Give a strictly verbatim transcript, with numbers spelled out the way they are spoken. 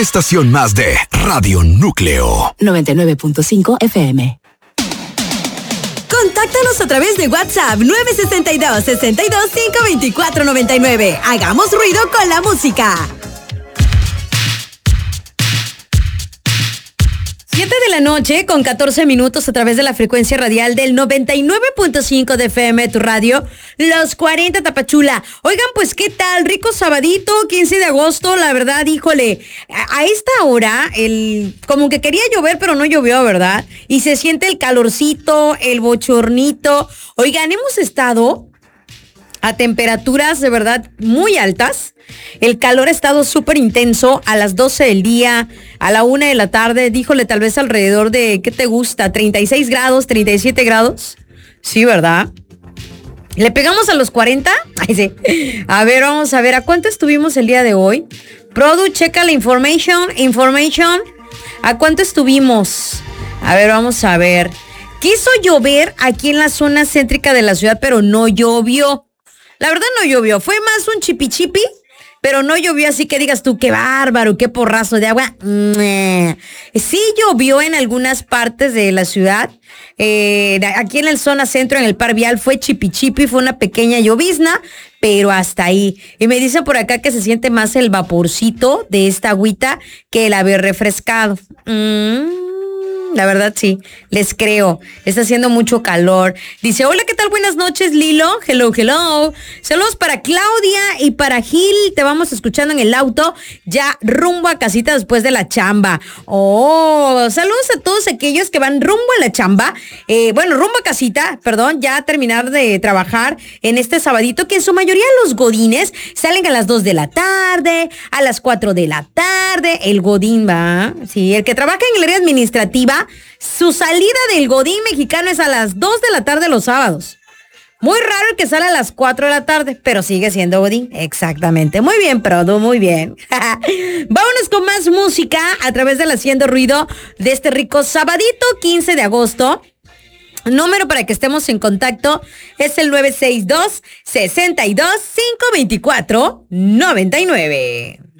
estación más de Radio Núcleo. noventa y nueve punto cinco F M. Contáctanos a través de WhatsApp nueve seis dos, seis dos, cinco dos cuatro nueve nueve. Hagamos ruido con la música. siete de la noche con catorce minutos a través de la frecuencia radial del noventa y nueve punto cinco de F M, tu radio, Los cuarenta Tapachula. Oigan, pues, ¿qué tal? Rico sabadito, quince de agosto, la verdad, híjole, a, a esta hora, el como que quería llover, pero no llovió, ¿verdad? Y se siente el calorcito, el bochornito. Oigan, hemos estado a temperaturas de verdad muy altas. El calor ha estado súper intenso a las doce del día, a la una de la tarde, díjole tal vez alrededor de, ¿qué te gusta? ¿treinta y seis grados, treinta y siete grados? Sí, ¿verdad? ¿Le pegamos a los cuarenta? Ay, sí. A ver, vamos a ver, ¿a cuánto estuvimos el día de hoy? Produ, checa la information, information. ¿A cuánto estuvimos? A ver, vamos a ver. Quiso llover aquí en la zona céntrica de la ciudad, pero no llovió. La verdad no llovió, fue más un chipichipi, pero no llovió así que digas tú, qué bárbaro, qué porrazo de agua. Sí llovió en algunas partes de la ciudad, eh, aquí en la zona centro, en el Par Vial, fue chipichipi, fue una pequeña llovizna, pero hasta ahí. Y me dicen por acá que se siente más el vaporcito de esta agüita que el haber refrescado. Mmm. La verdad sí, les creo. Está haciendo mucho calor. Dice, hola, ¿qué tal? Buenas noches, Lilo. Hello, hello. Saludos para Claudia y para Gil. Te vamos escuchando en el auto, ya rumbo a casita después de la chamba. Oh, saludos a todos aquellos que van rumbo a la chamba. Eh, bueno, rumbo a casita, perdón, ya a terminar de trabajar en este sabadito, que en su mayoría los godines salen a las dos de la tarde, a las cuatro de la tarde. El godín va, sí, el que trabaja en el área administrativa, su salida del godín mexicano es a las dos de la tarde los sábados. Muy raro el que sale a las cuatro de la tarde, pero sigue siendo godín. Exactamente. Muy bien, Produ, muy bien. Vámonos con más música a través del Haciendo Ruido de este rico sabadito quince de agosto. Número para que estemos en contacto es el nueve seis dos, seis dos, cinco dos cuatro, nueve nueve.